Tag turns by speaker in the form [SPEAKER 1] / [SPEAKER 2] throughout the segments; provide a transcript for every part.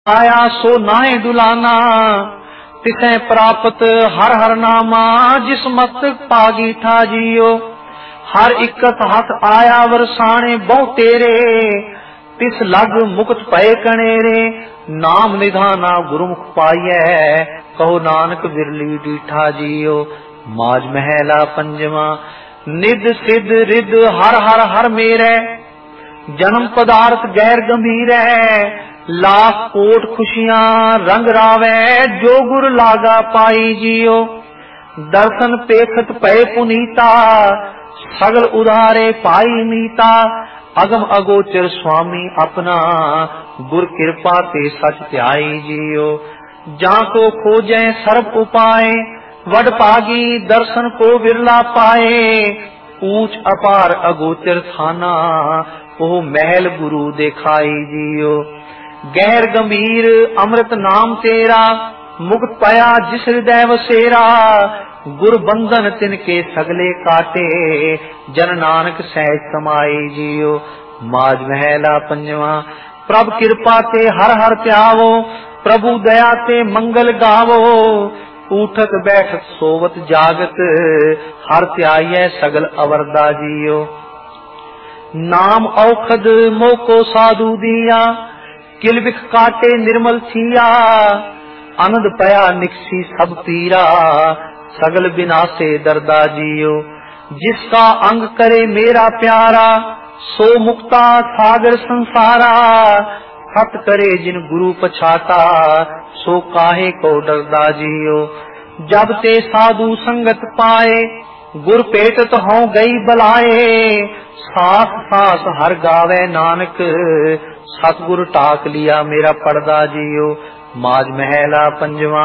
[SPEAKER 1] आया सो नाहे दुलाना, तिसे प्राप्त हर हर नामा, जिस मस्तक पागी था जियो। हर इकत हथ आया वरसाने बहु तेरे, तिस लग मुकुट पए कनेरे। नाम निधाना गुरुमुख पाइयै, कहो नानक बिरली डीठा जियो। माज महला पंजवा। निध सिद्ध रिद हर हर हर मेरे, जन्म पदार्थ गैर गंभीर है। लाख कोट खुशियां रंग रावे, जो गुर लागा पाई जियो। दर्शन पेखत पए पुनीता, सगल उधारे पाई मीता। अगम अगोचर स्वामी अपना, गुर कृपा ते सच ध्याई जियो। जाको खोजे सर्व उपाय, वड पागी दर्शन को बिरला पाए। ऊंच अपार अगोचर थाना, ओह महल गुरु देखाई जियो। गैर गंभीर अमृत नाम तेरा, मुक्त पाया जिस हृदय वसेरा। गुर बंधन तिनके सगले काटे, जन नानक सहज समाई जियो। माज महला पंजवा। प्रभ कृपा ते हर हर त्यावो, प्रभु दया ते मंगल गावो। उठक बैठक सोवत जागत, हर त्याये सगल अवरदा जियो। नाम औखद मोको साधु दिया, किलबिख काटे निर्मल थिया। आनंद पया निकसी सब पीरा, सगल बिनासे दर्दा जियो। जिसका अंग करे मेरा प्यारा, सो मुक्ता सागर संसारा। सत करे जिन गुरु पछाता, सो काहे को डरदा जियो। जब ते साधु संगत पाए, गुर पेटत हों गई बलाए। सास सास हर गावे नानक, सतगुर टाक लिया मेरा पर्दा जियो। माज महला पंजवा।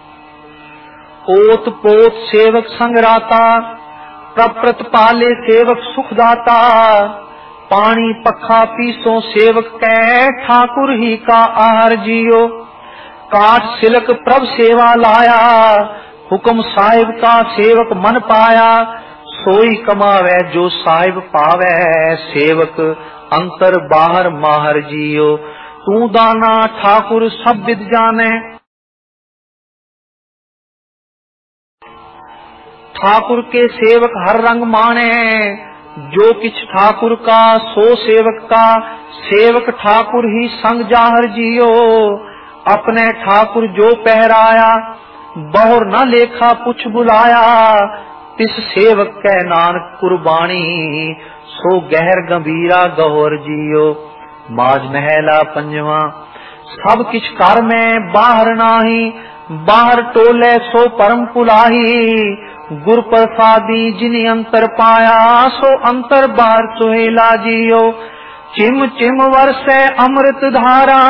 [SPEAKER 1] ओत पोत सेवक संगराता, प्रप्रत पाले सेवक सुखदाता। पानी पखा पीसो सेवक कै, ठाकुर ही का आहार जियो। काट सिलक प्रभ सेवा लाया, हुक्म साहिब का सेवक मन पाया। सोई कमावे जो साहिब पावे, सेवक अंतर बाहर माहर जियो। तू दाना ठाकुर सब विद जाने, ठाकुर के सेवक हर रंग माने। जो किछ ठाकुर का सो सेवक का, सेवक ठाकुर ही संग जाहर जियो। अपने ठाकुर जो पहराया, बहुर न लेखा पुछ बुलाया। तिस सेवक कै नानक कुर्बानी, सो गहर गंभीरा गहोर जियो। माज महला पंजवा। सब किछ कर में बाहर नाही, बाहर टोले सो परम पुलाही। गुर प्रसादी जिनि अंतर पाया, सो अंतर बाहर सुहेला जियो। चिम चिम वर्षे अमृत धारा,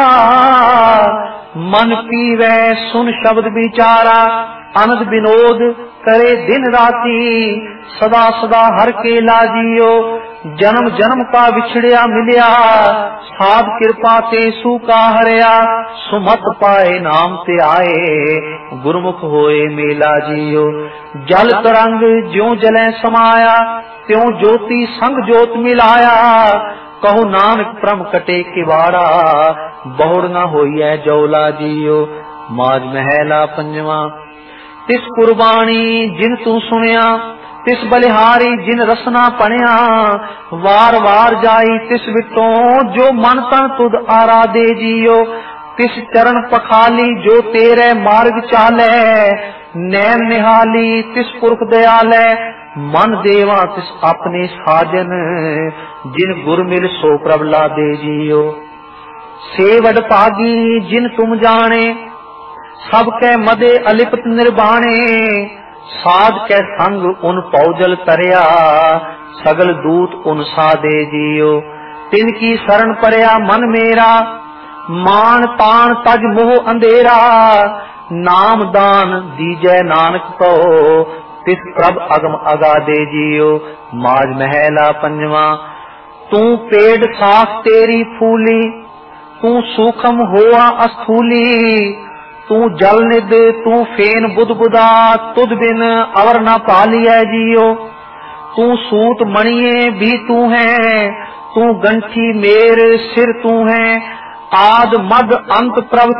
[SPEAKER 1] मन पीवे सुन शब्द विचारा। आनंद विनोद करे दिन राती, सदा सदा हर के लाजियो। जन्म जन्म का बिछड़िया मिलिया, साध कृपा ते सूका हरिया। सुमत पाए नाम ते आए, गुरमुख होए मेला जियो। जल तरंग ज्यों जले समाया, त्यों ज्योति संग ज्योत मिलाया। कहो नानक प्रम कटे किवाड़ा, बहुड़ न होइए जौला जियो। माज महला पंजवा। तिस कुर्बानी जिन तू सुनिया, तिस बलिहारी जिन रसना पणिया। वार वार जाई तिस विटों, जो मन तन तुद आराधे जियो। तिस चरण पखाली जो तेरे मार्ग चाले, नैन निहाली तिस पुरख दयाले। मन देवा तिस अपने साजन, जिन गुर मिल सो प्रबला दे जियो। सेवड पागी जिन तुम जाने, सबके मदे अलिपत निर्बाणे। साध के संग उन पौजल तरया, सगल दूत उन साधे जियो। तिनकी शरण परया मन मेरा, मान तान तज मोह अंधेरा। नाम दान दीजै नानक को, तिस प्रभ अगम अगाधे जियो। माज महला पंजवा। तू पेड़ साख तेरी फूली, तू सूखम होआ अस्थूली। तू जल निद तू फेन बुध बुदा, तुद बिन अवर न पालिया जियो। तू सूत मणिये भी तू है, तू गंठी मेर सिर तू है। आद मद अंत प्रभ